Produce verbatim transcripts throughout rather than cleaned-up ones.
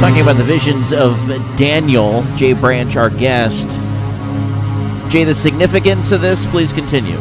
Talking about the visions of Daniel, Jay Branch, our guest. Jay, the significance of this, please continue.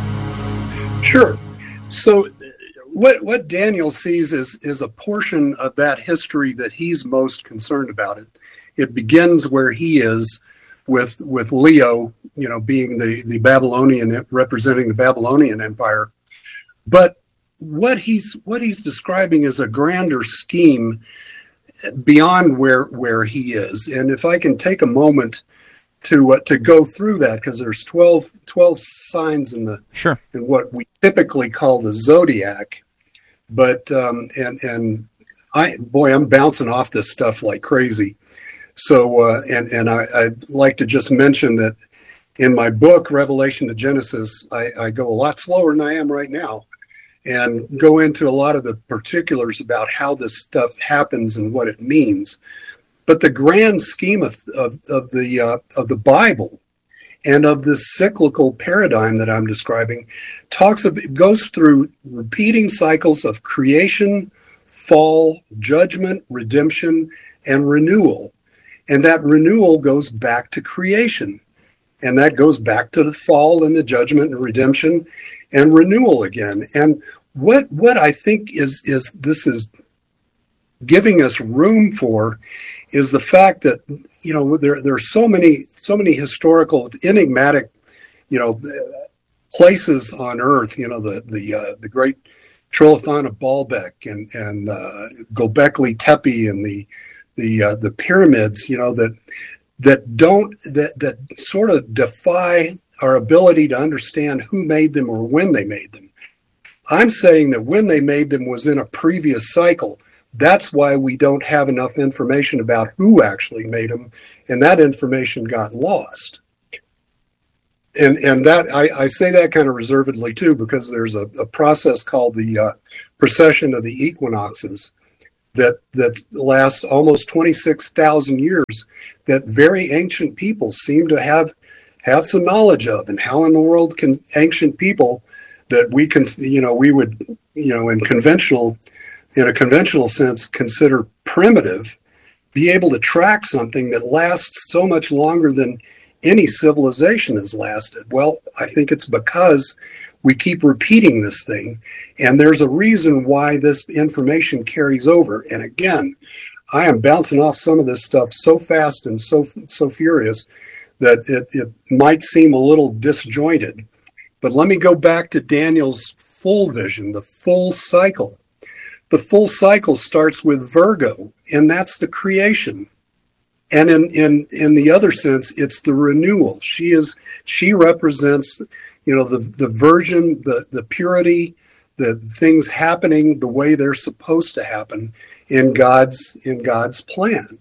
Sure. So what what Daniel sees is, is a portion of that history that he's most concerned about. It It begins where he is with with Leo, you know, being the, the Babylonian, representing the Babylonian Empire. But what he's what he's describing is a grander scheme beyond where where he is. And if I can take a moment to uh, to go through that, because there's twelve, twelve signs in the sure in what we typically call the zodiac. But um, and and I boy, I'm bouncing off this stuff like crazy. So uh, and and I, I'd like to just mention that in my book Revelation to Genesis, I, I go a lot slower than I am right now, and go into a lot of the particulars about how this stuff happens and what it means. But the grand scheme of of, of the uh, of the Bible and of this cyclical paradigm that I'm describing talks of, it goes through repeating cycles of creation, fall, judgment, redemption, and renewal. And that renewal goes back to creation. And that goes back to the fall and the judgment and redemption and renewal again. And what what I think is is this is giving us room for is the fact that, you know, there there are so many so many historical enigmatic, you know, places on Earth. You know, the the uh, the great Trilithon of Baalbek and and uh, Göbekli Tepe and the the uh, the pyramids. You know, that that don't that that sort of defy our ability to understand who made them or when they made them. I'm saying that when they made them was in a previous cycle. That's why we don't have enough information about who actually made them, and that information got lost. And and that I, I say that kind of reservedly too, because there's a, a process called the uh, precession of the equinoxes that that lasts almost twenty-six thousand years, that very ancient people seem to have have some knowledge of. And how in the world can ancient people that we can, you know, we would, you know, in conventional in a conventional sense, consider primitive, be able to track something that lasts so much longer than any civilization has lasted? Well, I think it's because we keep repeating this thing, and there's a reason why this information carries over. And again, I am bouncing off some of this stuff so fast and so so furious that it, it might seem a little disjointed. But let me go back to Daniel's full vision, the full cycle. The full cycle starts with Virgo, and that's the creation. And in, in, in the other sense, it's the renewal. She is she represents, you know, the, the virgin, the, the purity, the things happening the way they're supposed to happen in God's in God's plan.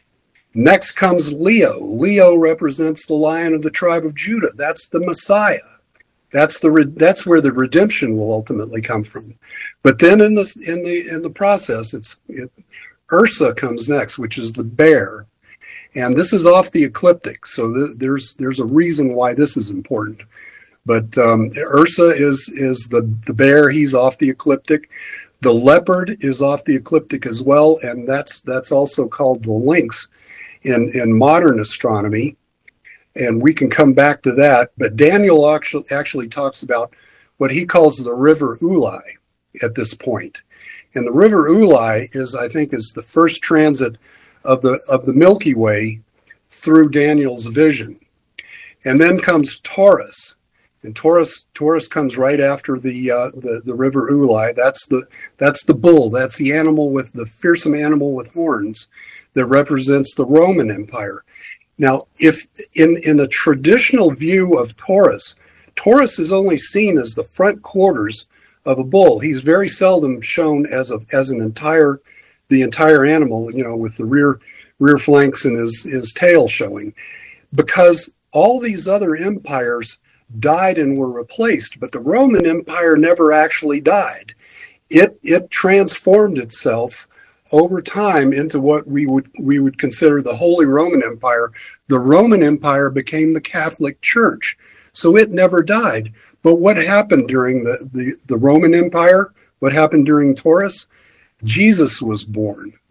Next comes Leo. Leo represents the Lion of the tribe of Judah. That's the Messiah. That's the that's where the redemption will ultimately come from. But then in the in the in the process, it's it, Ursa comes next, which is the bear, and this is off the ecliptic. So th- there's there's a reason why this is important. But um, Ursa is is the the bear. He's off the ecliptic. The leopard is off the ecliptic as well, and that's that's also called the lynx in in modern astronomy. And we can come back to that. But Daniel actually actually talks about what he calls the river Ulai at this point. And the river Ulai is, I think, is the first transit of the of the Milky Way through Daniel's vision. And then comes Taurus. And Taurus Taurus comes right after the uh, the, the river Ulai. That's the that's the bull. That's the animal with the fearsome animal with horns that represents the Roman Empire. Now, if in, in a traditional view of Taurus, Taurus is only seen as the front quarters of a bull. He's very seldom shown as a as an entire the entire animal, you know, with the rear rear flanks and his, his tail showing, because all these other empires died and were replaced, but the Roman Empire never actually died. It it transformed itself over time into what we would we would consider the Holy Roman Empire. The Roman Empire became the Catholic Church, so it never died. But what happened during the, the, the Roman Empire? What happened during Taurus? Jesus was born.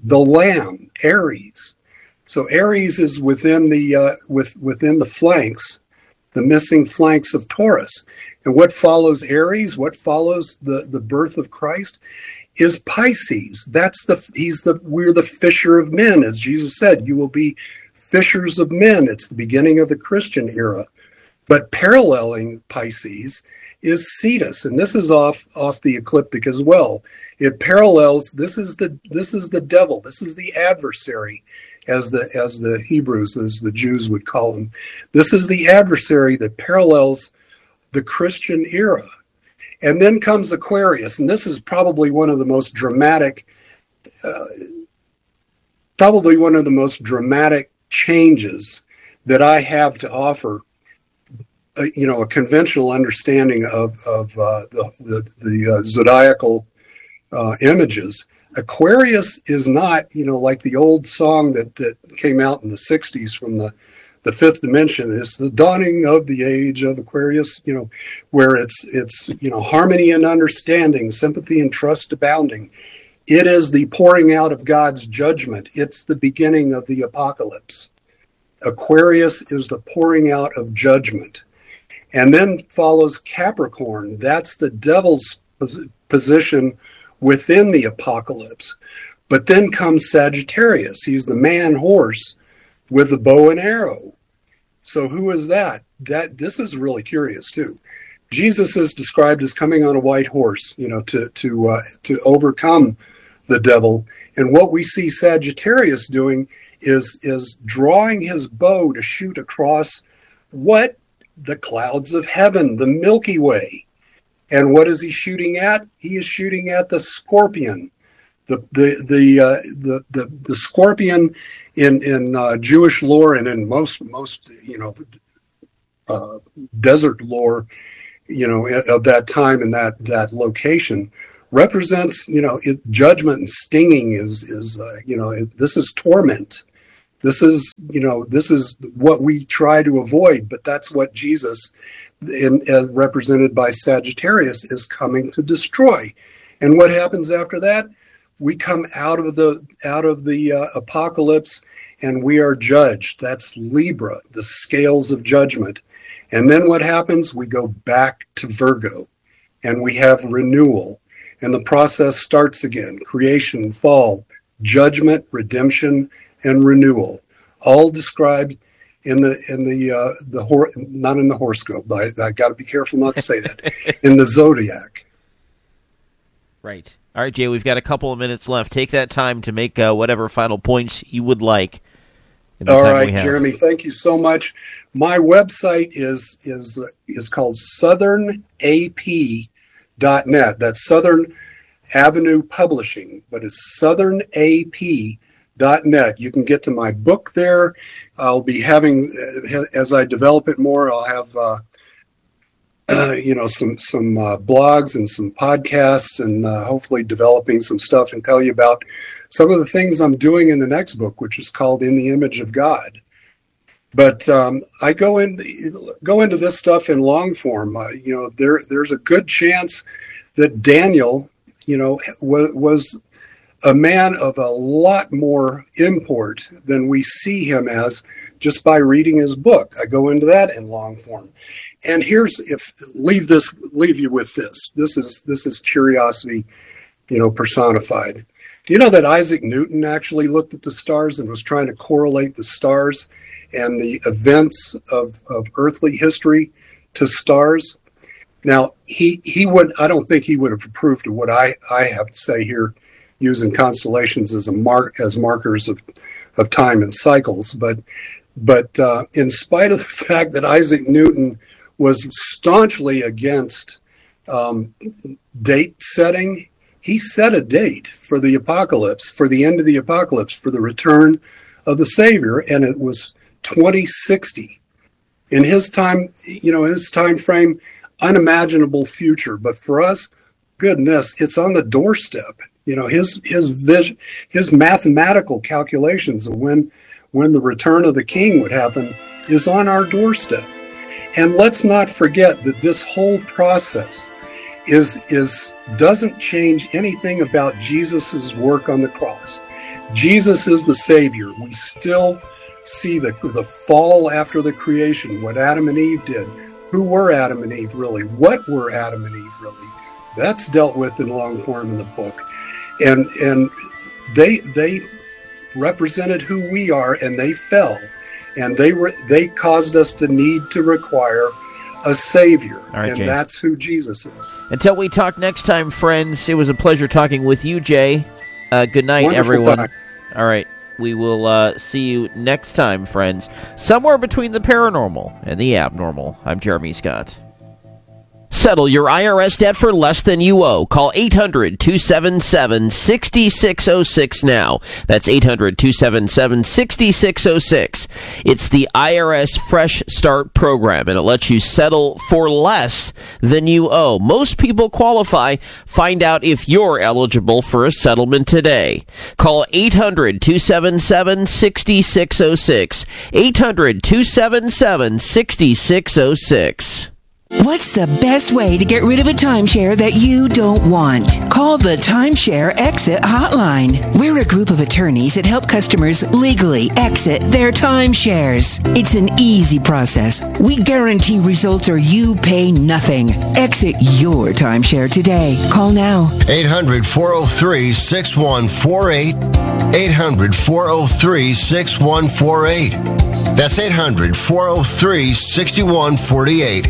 the Lamb, Aries. So Aries is within the uh, with within the flanks, the missing flanks of Taurus. And what follows Aries? What follows the, the birth of Christ is Pisces. That's the he's the we're the fisher of men, as Jesus said. You will be fishers of men. It's the beginning of the Christian era. But paralleling Pisces is Cetus, and this is off off the ecliptic as well. It parallels. This is the this is the devil. This is the adversary, as the as the Hebrews, as the Jews would call him. This is the adversary that parallels the Christian era. And then comes Aquarius, and this is probably one of the most dramatic, uh, probably one of the most dramatic changes that I have to offer. Uh, you know, a conventional understanding of of uh, the the, the uh, zodiacal uh, images. Aquarius is not, you know, like the old song that that came out in the sixties from the the fifth dimension. It's the dawning of the age of Aquarius, you know, where it's it's you know harmony and understanding, sympathy and trust abounding. It is the pouring out of God's judgment. It's the beginning of the apocalypse. Aquarius is the pouring out of judgment. And then follows Capricorn. That's the devil's pos- position within the apocalypse. But then comes Sagittarius. He's the man horse with the bow and arrow. So who is that? That this is really curious too. Jesus is described as coming on a white horse, you know, to to uh, to overcome the devil. And what we see Sagittarius doing is is drawing his bow to shoot across what? The clouds of heaven, the Milky Way. And what is he shooting at? He is shooting at the scorpion. The the the uh, the, the the scorpion in in uh, Jewish lore and in most most you know uh, desert lore, you know, of that time and that that location represents, you know, it, judgment and stinging is is uh, you know it, this is torment. This is, you know, this is what we try to avoid, but that's what Jesus, in, uh, represented by Sagittarius, is coming to destroy. And what happens after that? We come out of the out of the uh, apocalypse, and we are judged. That's Libra, the scales of judgment. And then what happens? We go back to Virgo, and we have renewal, and the process starts again: creation, fall, judgment, redemption, and renewal, all described in the in the uh, the hor- not in the horoscope. I, I got to be careful not to say that. In the zodiac. Right. All right, Jay. We've got a couple of minutes left. Take that time to make uh, whatever final points you would like. All right, Jeremy. Thank you so much. My website is is is called southern a p dot net. That's Southern Avenue Publishing, but it's southern a p dot net. You can get to my book there. I'll be having, as I develop it more, I'll have, uh, uh, you know, some some uh, blogs and some podcasts, and uh, hopefully developing some stuff and tell you about some of the things I'm doing in the next book, which is called In the Image of God. But um, I go in go into this stuff in long form. Uh, you know, there there's a good chance that Daniel, you know, was, was a man of a lot more import than we see him as just by reading his book. I go into that in long form. And here's, if leave this, leave you with this. This is this is curiosity, you know, personified. Do you know that Isaac Newton actually looked at the stars and was trying to correlate the stars and the events of, of earthly history to stars? Now, he he would I don't think he would have approved of what I, I have to say here, using constellations as a mark as markers of, of time and cycles, but but uh, in spite of the fact that Isaac Newton was staunchly against um, date setting, he set a date for the apocalypse, for the end of the apocalypse, for the return of the Savior, and it was twenty sixty. In his time, you know, his time frame, unimaginable future, but for us, goodness, it's on the doorstep. You know, his his vision, his mathematical calculations of when when the return of the King would happen is on our doorstep. And let's not forget that this whole process is is doesn't change anything about Jesus's work on the cross. Jesus is the Savior. We still see the, the fall after the creation, what Adam and Eve did. Who were Adam and Eve really? What were Adam and Eve really? That's dealt with in long form in the book. And and they they represented who we are, and they fell. And they were they caused us to need to require a Savior. Right, and Jay. That's who Jesus is. Until we talk next time, friends, it was a pleasure talking with you, Jay. Uh, good night, Wonderful everyone. Time. All right. We will uh, see you next time, friends. Somewhere between the paranormal and the abnormal. I'm Jeremy Scott. Settle your I R S debt for less than you owe. Call eight hundred, two seven seven, six six zero six now. That's eight hundred, two seven seven, six six zero six. It's the I R S Fresh Start program, and it lets you settle for less than you owe. Most people qualify. Find out if you're eligible for a settlement today. Call eight hundred, two seven seven, six six zero six. eight hundred, two seven seven, six six zero six. What's the best way to get rid of a timeshare that you don't want? Call the Timeshare Exit Hotline. We're a group of attorneys that help customers legally exit their timeshares. It's an easy process. We guarantee results or you pay nothing. Exit your timeshare today. Call now. eight hundred, four oh three, six one four eight. eight hundred, four oh three, six one four eight. That's eight hundred, four oh three, six one four eight.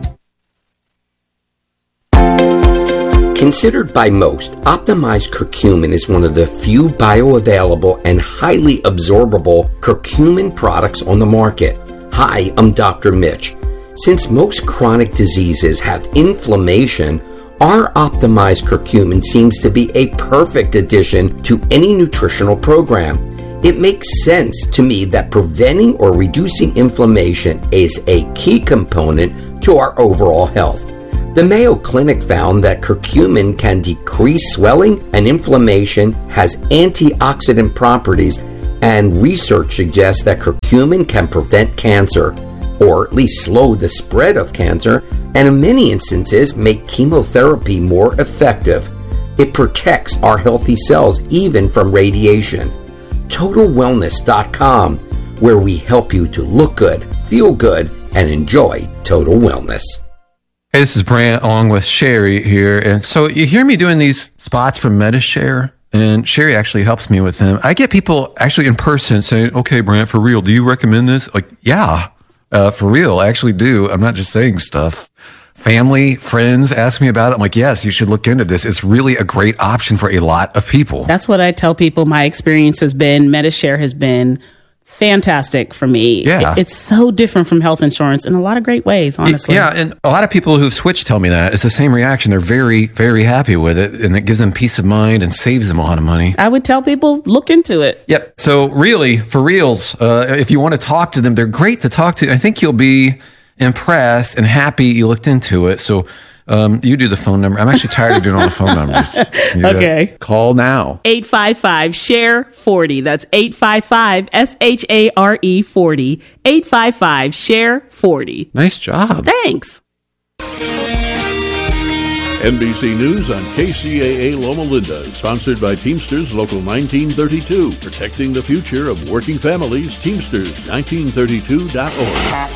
Considered by most, optimized curcumin is one of the few bioavailable and highly absorbable curcumin products on the market. Hi, I'm Doctor Mitch. Since most chronic diseases have inflammation, our optimized curcumin seems to be a perfect addition to any nutritional program. It makes sense to me that preventing or reducing inflammation is a key component to our overall health. The Mayo Clinic found that curcumin can decrease swelling and inflammation, has antioxidant properties, and research suggests that curcumin can prevent cancer, or at least slow the spread of cancer, and in many instances make chemotherapy more effective. It protects our healthy cells even from radiation. Total Wellness dot com, where we help you to look good, feel good, and enjoy total wellness. Hey, this is Brant along with Sherry here. And so you hear me doing these spots for MediShare, and Sherry actually helps me with them. I get people actually in person saying, okay, Brant, for real, do you recommend this? Like, yeah, uh, for real, I actually do. I'm not just saying stuff. Family, friends ask me about it. I'm like, yes, you should look into this. It's really a great option for a lot of people. That's what I tell people my experience has been. MediShare has been fantastic for me. Yeah. It's so different from health insurance in a lot of great ways, honestly. Yeah, and a lot of people who've switched tell me that. It's the same reaction. They're very, very happy with it, and it gives them peace of mind and saves them a lot of money. I would tell people, look into it. Yep. So really, for reals, uh, if you want to talk to them, they're great to talk to. I think you'll be impressed and happy you looked into it. So Um, you do the phone number. I'm actually tired of doing all the phone numbers. You okay. Call now. eight five five, S H A R E, forty. That's eight five five, S H A R E, forty. eight five five, S H A R E, forty. Nice job. Thanks. N B C News on K C A A Loma Linda, sponsored by Teamsters Local nineteen thirty-two, protecting the future of working families. Teamsters nineteen thirty-two dot org.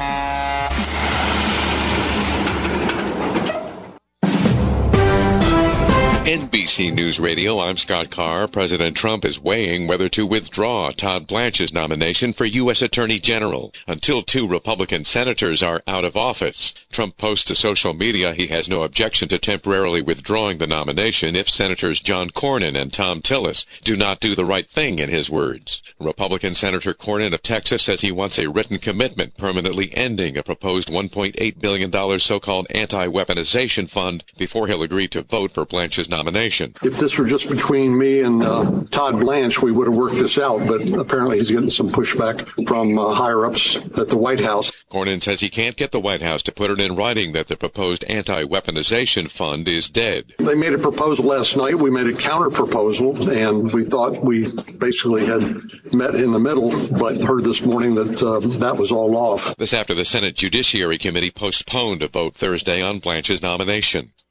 N B C News Radio, I'm Scott Carr. President Trump is weighing whether to withdraw Todd Blanche's nomination for U S Attorney General until two Republican senators are out of office. Trump posts to social media he has no objection to temporarily withdrawing the nomination if Senators John Cornyn and Thom Tillis do not do the right thing, in his words. Republican Senator Cornyn of Texas says he wants a written commitment permanently ending a proposed one point eight billion dollars so-called anti-weaponization fund before he'll agree to vote for Blanche's nomination. If this were just between me and uh, Todd Blanche, we would have worked this out, but apparently he's getting some pushback from uh, higher-ups at the White House. Cornyn says he can't get the White House to put it in writing that the proposed anti-weaponization fund is dead. They made a proposal last night. We made a counter-proposal, and we thought we basically had met in the middle, but heard this morning that uh, that was all off. This after the Senate Judiciary Committee postponed a vote Thursday on Blanche's nomination.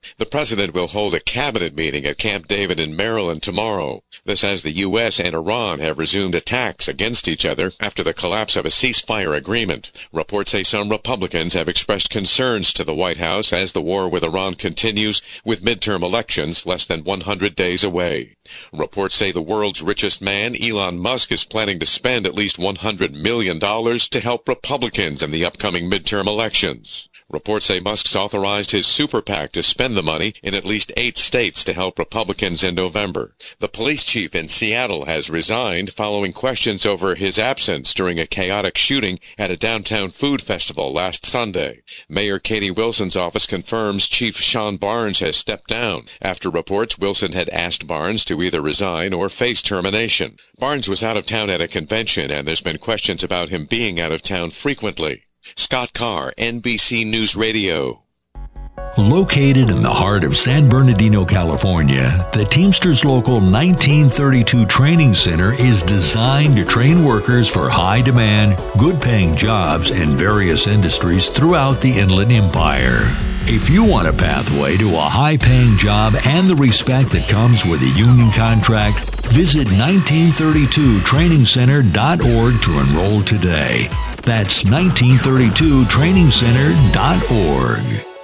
The president will hold a cabinet meeting at Camp David in Maryland tomorrow. This as the U S and Iran have resumed attacks against each other after the collapse of a ceasefire agreement. Reports say some Republicans have expressed concerns to the White House as the war with Iran continues, with midterm elections less than one hundred days away. Reports say the world's richest man, Elon Musk, is planning to spend at least one hundred million dollars to help Republicans in the upcoming midterm elections. Reports say Musk's authorized his super PAC to spend the money in at least eight states to help Republicans in November. The police chief in Seattle has resigned following questions over his absence during a chaotic shooting at a downtown food festival last Sunday. Mayor Katie Wilson's office confirms Chief Sean Barnes has stepped down after reports Wilson had asked Barnes to either resign or face termination. Barnes was out of town at a convention, and there's been questions about him being out of town frequently. Scott Carr, N B C News Radio. Located in the heart of San Bernardino, California, the Teamsters Local nineteen thirty-two Training Center is designed to train workers for high-demand, good-paying jobs in various industries throughout the Inland Empire. If you want a pathway to a high-paying job and the respect that comes with a union contract, visit nineteen thirty-two training center dot org to enroll today. That's nineteen thirty-two training center dot org.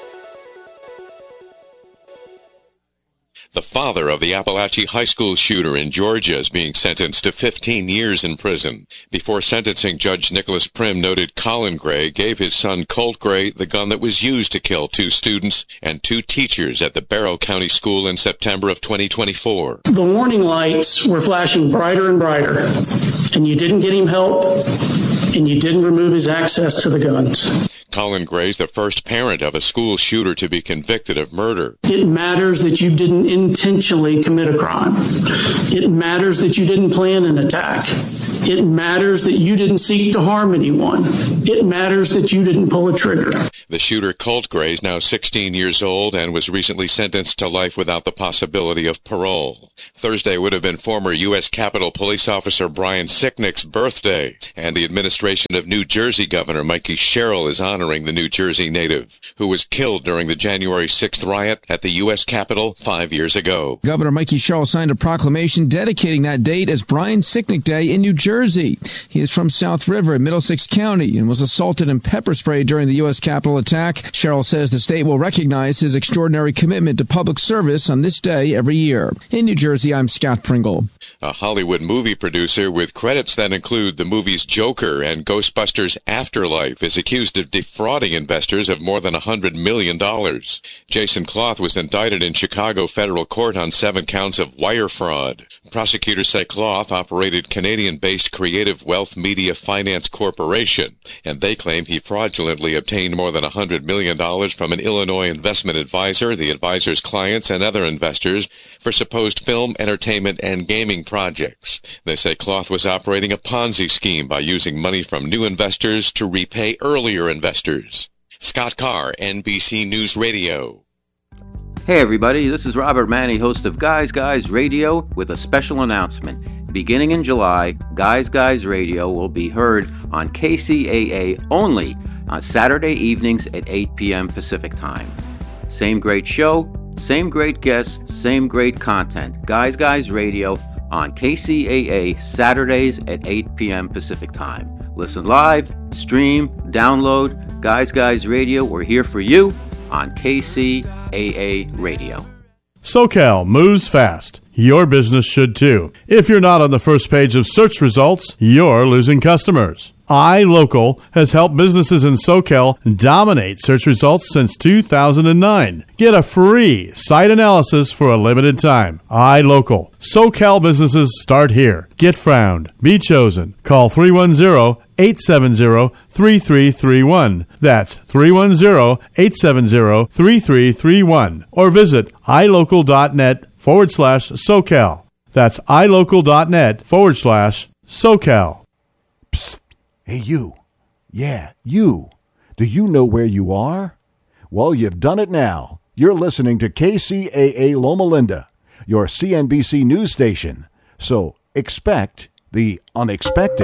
The father of the Appalachia High School shooter in Georgia is being sentenced to fifteen years in prison. Before sentencing, Judge Nicholas Prim noted Colin Gray gave his son Colt Gray the gun that was used to kill two students and two teachers at the Barrow County School in September of twenty twenty-four. The warning lights were flashing brighter and brighter, and you didn't get him help, and you didn't remove his access to the guns. Colin Gray's the first parent of a school shooter to be convicted of murder. It matters that you didn't intentionally commit a crime. It matters that you didn't plan an attack. It matters that you didn't seek to harm anyone. It matters that you didn't pull a trigger. The shooter, Colt Gray, is now sixteen years old and was recently sentenced to life without the possibility of parole. Thursday would have been former U S Capitol Police Officer Brian Sicknick's birthday, and the administration of New Jersey Governor Mikey Sherrill is honoring the New Jersey native, who was killed during the January sixth riot at the U S Capitol five years ago. Governor Mikey Sherrill signed a proclamation dedicating that date as Brian Sicknick Day in New Jersey. He is from South River in Middlesex County and was assaulted and pepper sprayed during the U S Capitol attack. Sherrill says the state will recognize his extraordinary commitment to public service on this day every year. In New Jersey, I'm Scott Pringle. A Hollywood movie producer with credits that include the movies Joker and Ghostbusters Afterlife is accused of defrauding investors of more than one hundred million dollars. Jason Cloth was indicted in Chicago federal court on seven counts of wire fraud. Prosecutors say Cloth operated Canadian-based Creative Wealth Media Finance Corporation, and they claim he fraudulently obtained more than one hundred million dollars from an Illinois investment advisor, the advisor's clients, and other investors for supposed film, entertainment, and gaming projects. They say Cloth was operating a Ponzi scheme by using money from new investors to repay earlier investors. Scott Carr, N B C News Radio. Hey everybody, this is Robert Manny, host of Guys Guys Radio, with a special announcement. Beginning in July, Guys Guys Radio will be heard on K C A A only on Saturday evenings at eight p.m. Pacific Time. Same great show, same great guests, same great content. Guys Guys Radio on K C A A Saturdays at eight p.m. Pacific Time. Listen live, stream, download Guys Guys Radio. We're here for you on K C A A Radio. SoCal moves fast. Your business should too. If you're not on the first page of search results, you're losing customers. iLocal has helped businesses in SoCal dominate search results since two thousand nine. Get a free site analysis for a limited time. iLocal. SoCal businesses start here. Get found. Be chosen. Call three one zero, eight seven zero, three three three one. That's three one zero, eight seven zero, three three three one. Or visit ilocal.net forward slash SoCal. That's ilocal.net forward slash SoCal. Psst. Hey, you. Yeah, you. Do you know where you are? Well, you've done it now. You're listening to K C A A Loma Linda, your C N B C news station. So expect the unexpected.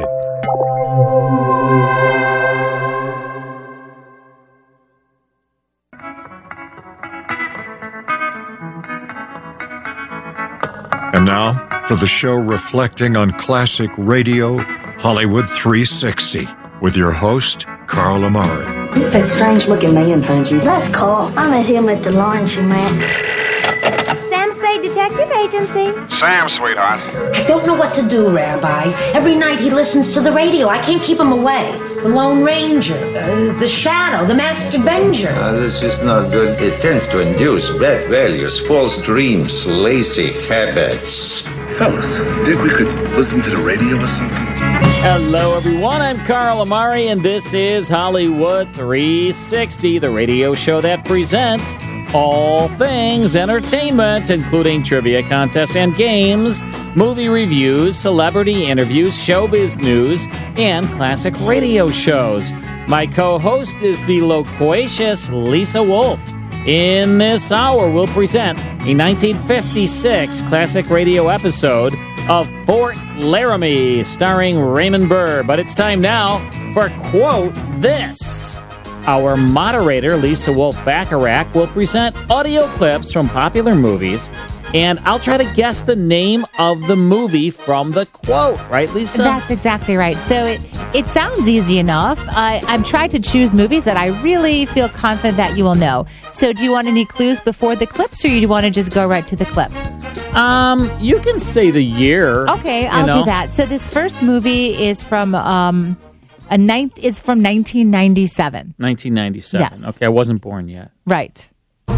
And now, for the show reflecting on classic radio, Hollywood three sixty, with your host, Carl Amari. Who's that strange-looking man behind you? That's Carl. I met him at the laundromat. Sam Spade Detective Agency. Sam, sweetheart. I don't know what to do, Rabbi. Every night he listens to the radio. I can't keep him away. The Lone Ranger, uh, the Shadow, the Masked Avenger. Uh, this is not good. It tends to induce bad values, false dreams, lazy habits. Fellas, think we could listen to the radio or something? Hello, everyone. I'm Carl Amari, and this is Hollywood three sixty, the radio show that presents all things entertainment, including trivia contests and games, movie reviews, celebrity interviews, showbiz news, and classic radio shows. My co-host is the loquacious Lisa Wolf. In this hour, we'll present a nineteen fifty-six classic radio episode of Fort Laramie, starring Raymond Burr. But it's time now for Quote This. Our moderator, Lisa Wolf Bacharach, will present audio clips from popular movies, and I'll try to guess the name of the movie from the quote. Right, Lisa? That's exactly right. So it, it sounds easy enough. I, I've tried to choose movies that I really feel confident that you will know. So do you want any clues before the clips, or do you want to just go right to the clip? Um, you can say the year. Okay, I'll know. do that. So this first movie is from um a nine is from nineteen ninety-seven. nineteen ninety-seven. Yes. Okay, I wasn't born yet. Right.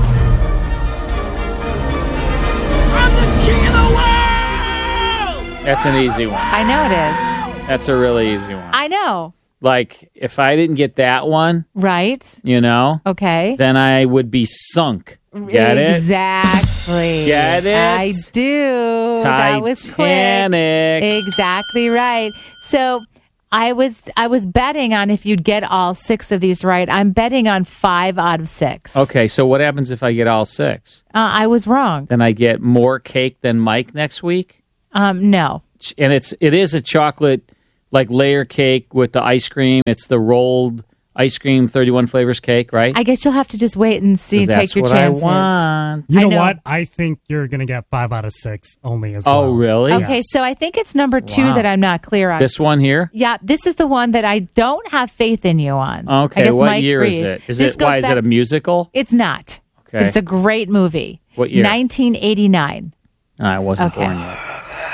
That's an easy one. I know it is. That's a really easy one. I know. Like, if I didn't get that one, Right. you know, Okay. then I would be sunk. Get it? Exactly. Get it? I do. That was quick. Titanic. Exactly right. So I was I was betting on if you'd get all six of these right. I'm betting on five out of six. Okay, so what happens if I get all six? Uh, I was wrong. Then I get more cake than Mike next week? Um, no. Ch- And it's it is a chocolate, like, layer cake with the ice cream. It's the rolled ice cream, thirty-one flavors cake, right? I guess you'll have to just wait and see. 'Cause Take that's your what chances. I want. You know, I know. what? I think you're going to get five out of six only as Oh, well. really? Okay, so I think it's number two Wow. that I'm not clear on. This one here? Yeah, this is the one that I don't have faith in you on. I Okay, guess what Mike year agrees. is it? Is This it goes why is back- it a musical? It's not. Okay. It's a great movie. What year? nineteen eighty-nine. No, I wasn't Okay. born yet.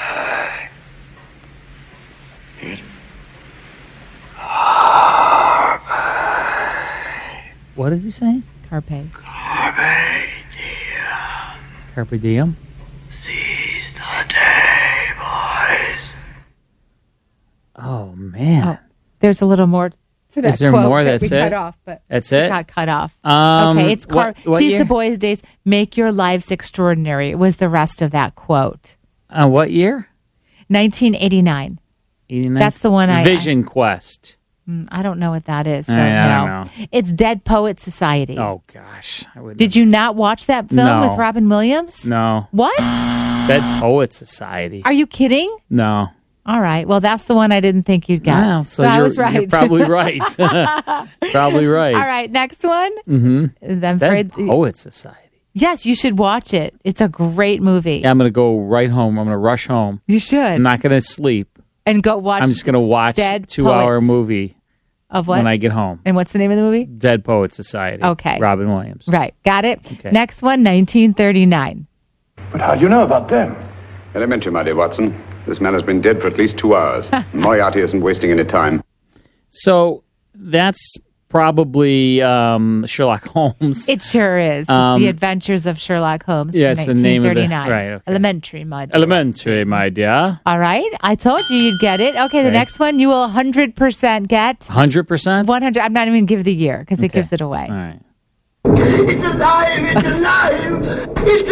What is he saying? Carpe. Carpe diem. Seize the day, boys. Oh man, Oh, there's a little more to that Is there quote more? that That's we it? cut off, but That's it it? got cut off. Um, okay, it's car- what- what Seize year? the boys' days. Make your lives extraordinary. It was the rest of that quote. Uh, what year? nineteen eighty-nine. eighty-nine? That's the one I- Vision Quest. Mm, I don't know what that is. So I- I no, don't know. it's Dead Poet Society. Oh gosh, I would. Did you not watch that film No. with Robin Williams? No. What? Dead Poet Society. Are you kidding? No. All right. Well, that's the one I didn't think you'd get. Wow, so so I you're- was right. you're probably right. Probably right. All right. Next one. Mm-hmm. I'm Dead afraid- Poet Society. Yes, you should watch it. It's a great movie. Yeah, I'm going to go right home. I'm going to rush home. You should. I'm not going to sleep. And go watch. I'm just going to watch Dead two-hour Poets. movie Of what? when I get home. And what's the name of the movie? Dead Poet Society. Okay. Robin Williams. Right. Got it. Okay. Next one, nineteen thirty-nine. But how do you know about them? Elementary, my dear Watson. This man has been dead for at least two hours. Moriarty isn't wasting any time. So that's probably um, Sherlock Holmes. It sure is. It's Um, the Adventures of Sherlock Holmes. yeah, from it's the name of the- nineteen thirty-nine. right, okay. Elementary, my dear. Elementary, my dear. All right. I told you you'd get it. Okay, the Okay. next one you will one hundred percent get. one hundred percent? one hundred. I'm not even give the year because it Okay. gives it away. All right. It's alive! It's alive! It's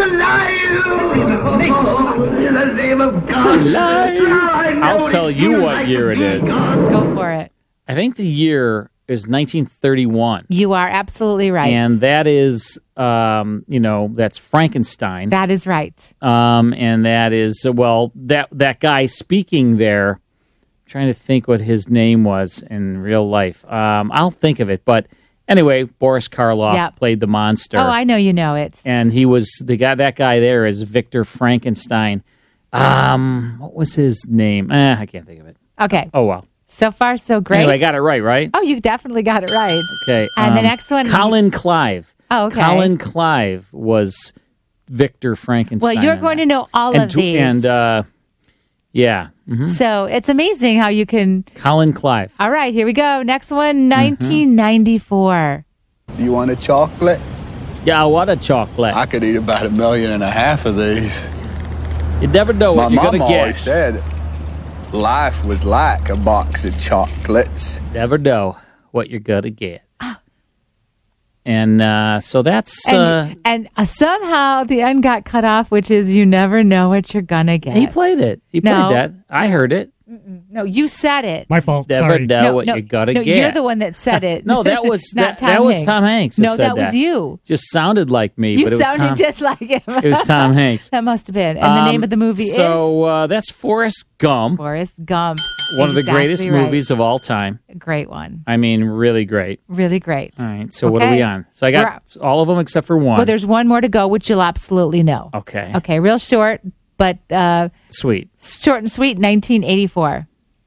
alive! In the name of God! It's alive! I know I'll tell it you feels what like year it being is. Go for it. I think the year is nineteen thirty-one. You are absolutely right. And that is, um, you know, that's Frankenstein. That is right. Um, and that is, uh, well, that that guy speaking there, I'm trying to think what his name was in real life. Um, I'll think of it. But anyway, Boris Karloff Yep. played the monster. Oh, I know you know it. And he was, the guy. That guy there is Victor Frankenstein. Um, what was his name? Eh, I can't think of it. Okay. Oh, well. So far, so great. Anyway, I got it right, right? Oh, you definitely got it right. Okay. And the um, next one... Colin Clive. Oh, okay. Colin Clive was Victor Frankenstein. Well, you're going to know all and of tw- these. And, uh, yeah. Mm-hmm. So it's amazing how you can... Colin Clive. All right, here we go. Next one, nineteen ninety-four. Do you want a chocolate? Yeah, I want a chocolate. I could eat about a million and a half of these. You never know what My you're going to mom get. always said life was like a box of chocolates. Never know what you're going to get. And uh, so that's... And, uh, and uh, somehow the end got cut off, which is you never know what you're going to get. he played it. He played No. that. I heard it. No, you said it. My fault. Never Sorry. know No, what no, you're going to no, get. you're the one that said it. No, that was not that, Tom that was Hanks. Tom Hanks. That No, said that was you. Just sounded like me, You but it was sounded Tom. just like him. It was Tom Hanks. That must have been. And the Um, name of the movie is So uh, that's Forrest Gump, Forrest Gump. one of the Exactly greatest right. movies of all time. Great one. I mean, really great. Really great. All right, so what are Okay. we on? So I got all of them except for one. Well, there's one more to go, which you'll absolutely know. Okay. Okay, real short, but uh, Sweet. short and sweet, nineteen eighty-four.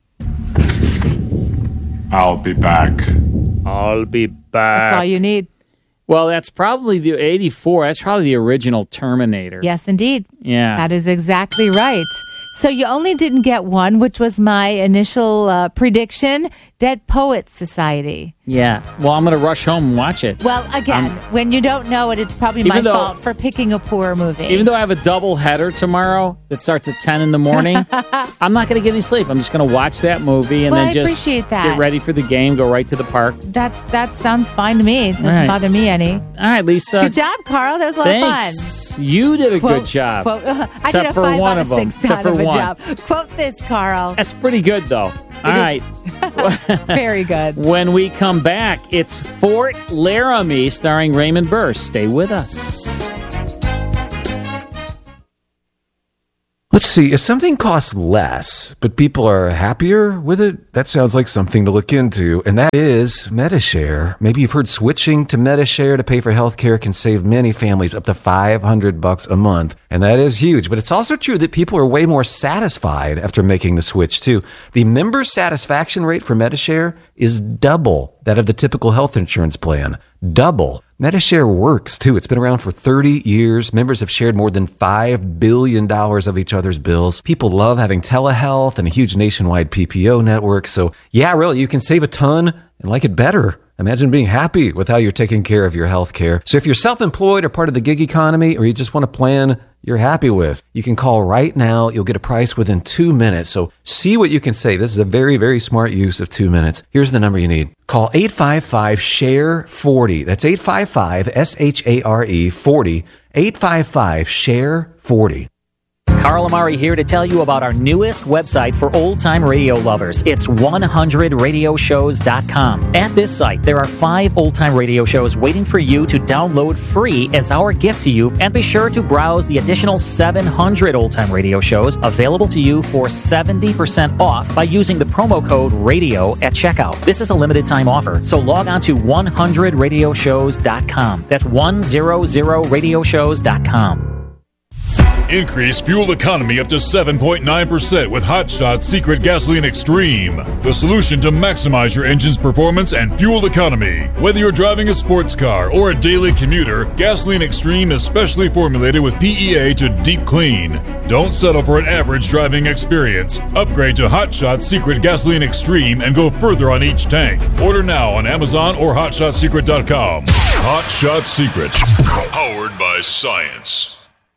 I'll be back. I'll be back. That's all you need. Well, that's probably the eighty-four. That's probably the original Terminator. Yes, indeed. Yeah. That is exactly right. So you only didn't get one, which was my initial uh, prediction, Dead Poets Society. Yeah. Well, I'm going to rush home and watch it. Well, again, Um, when you don't know it, it's probably Even my though- fault for picking a poor movie. Even though I have a double header tomorrow that starts at ten in the morning, I'm not going to get any sleep. I'm just going to watch that movie and Well, then I just appreciate that. get ready for the game, go right to the park. That's That sounds fine to me. It doesn't All right. bother me any. All right, Lisa. Good job, Carl. That was a lot Thanks. of fun. You did a Quote- good job. quote- I Except did a for five one out of of them. six Except ton of for a one. job. Quote this, Carl. That's pretty good, though. All right. Very good. When we come back, it's Fort Laramie starring Raymond Burr. Stay with us. Let's see, if something costs less, but people are happier with it, that sounds like something to look into, and that is MediShare. Maybe you've heard switching to MediShare to pay for healthcare can save many families up to five hundred bucks a month, and that is huge. But it's also true that people are way more satisfied after making the switch, too. The member satisfaction rate for MediShare is double that of the typical health insurance plan. Double. MediShare works, too. It's been around for thirty years. Members have shared more than five billion dollars of each other's bills. People love having telehealth and a huge nationwide P P O network. So, yeah, really, you can save a ton and like it better. Imagine being happy with how you're taking care of your health care. So if you're self-employed or part of the gig economy, or you just want a plan you're happy with, you can call right now. You'll get a price within two minutes. So see what you can save. This is a very, very smart use of two minutes. Here's the number you need. Call eight five five, S H A R E, forty. That's eight five five, S H A R E, forty. eight five five, S H A R E, forty. Carl Amari here to tell you about our newest website for old-time radio lovers. It's one hundred radio shows dot com. At this site, there are five old-time radio shows waiting for you to download free as our gift to you, and be sure to browse the additional seven hundred old-time radio shows available to you for seventy percent off by using the promo code RADIO at checkout. This is a limited-time offer, so log on to one hundred radio shows dot com. That's one hundred radio shows dot com. Increase fuel economy up to seven point nine percent with Hot Shot's Secret Gasoline Extreme, the solution to maximize your engine's performance and fuel economy. Whether you're driving a sports car or a daily commuter, Gasoline Extreme is specially formulated with P E A to deep clean. Don't settle for an average driving experience. Upgrade to Hot Shot's Secret Gasoline Extreme and go further on each tank. Order now on Amazon or hot shot secret dot com. Hot Shot Secret, powered by science.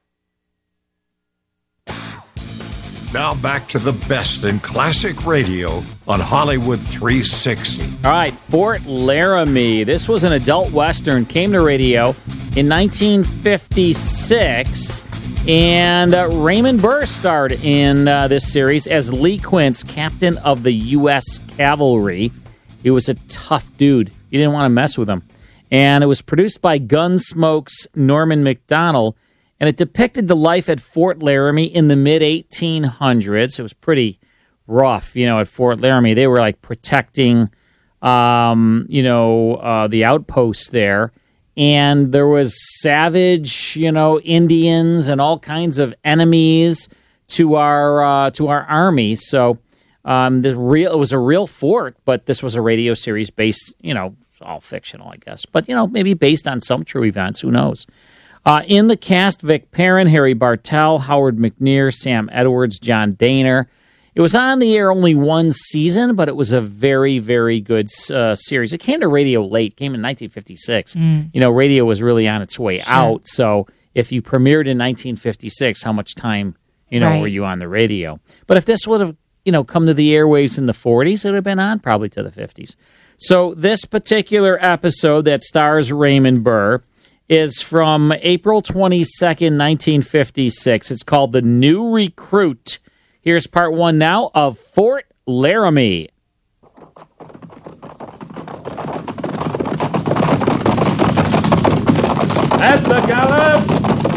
Now back to the best in classic radio on Hollywood three sixty. All right, Fort Laramie. This was an adult Western, came to radio in nineteen fifty-six, and uh, Raymond Burr starred in uh, this series as Lee Quince, captain of the U S Cavalry. He was a tough dude. You didn't want to mess with him. And it was produced by Gunsmoke's Norman MacDonald, and it depicted the life at Fort Laramie in the mid eighteen hundreds. It was pretty rough, you know, at Fort Laramie. They were like protecting, um, you know, uh, the outposts there. And there was savage, you know, Indians and all kinds of enemies to our uh, to our army. So um, the real it was a real fort, but this was a radio series based, you know, all fictional, I guess, but you know, maybe based on some true events. Who knows? Uh, in the cast, Vic Perrin, Harry Bartell, Howard McNear, Sam Edwards, John Daner. It was on the air only one season, but it was a very, very good uh, series. It came to radio late. It came in nineteen fifty-six. Mm. You know, radio was really on its way sure. out. So if you premiered in nineteen fifty-six, how much time, you know, right. were you on the radio? But if this would have, you know, come to the airwaves in the forties, it would have been on probably to the fifties. So this particular episode that stars Raymond Burr is from April twenty-second, nineteen fifty-six. It's called The New Recruit. Here's part one now of Fort Laramie. At the gallop!